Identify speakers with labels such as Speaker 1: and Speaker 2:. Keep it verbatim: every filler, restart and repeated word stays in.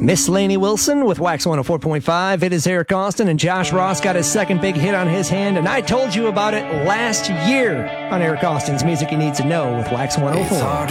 Speaker 1: Miss Lainey Wilson with Wax one oh four point five. It is Eric Austin, and Josh Ross got his second big hit on his hand, and I told you about it last year on Eric Austin's Music You Need to Know with Wax one oh four.